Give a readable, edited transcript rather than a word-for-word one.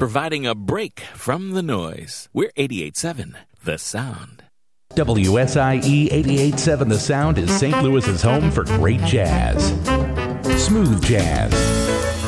providing a break from the noise. We're 88.7 The Sound. WSIE 88.7 The Sound is St. Louis's home for great jazz. Smooth jazz.